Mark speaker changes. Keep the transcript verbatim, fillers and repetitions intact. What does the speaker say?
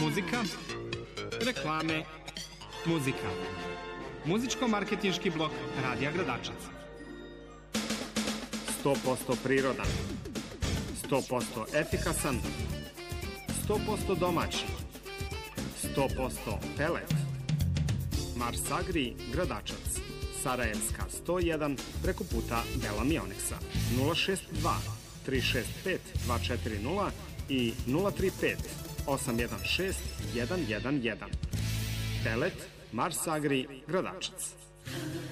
Speaker 1: muzika, reklame, muzika. Muzičko-marketinški blok Radija Gradačac.
Speaker 2: sto posto prirodan, sto posto efikasan, sto posto domaći, sto posto pelet. Mars Agri Gradačac, Sarajevska sto jedan, preko puta Bela Mioneksa. nula šest dva tri šest pet dva četiri nula i nula tri pet osam jedan šest jedan jedan jedan. Pelet Mars Agri Gradačac.